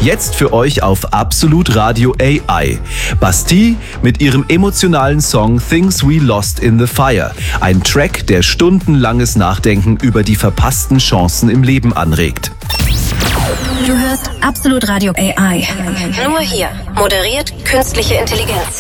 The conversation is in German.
Jetzt für euch auf Absolut Radio AI. Bastille mit ihrem emotionalen Song Things We Lost in the Fire. Ein Track, der stundenlanges Nachdenken über die verpassten Chancen im Leben anregt. Du hörst Absolut Radio AI. Nur hier. Moderiert künstliche Intelligenz.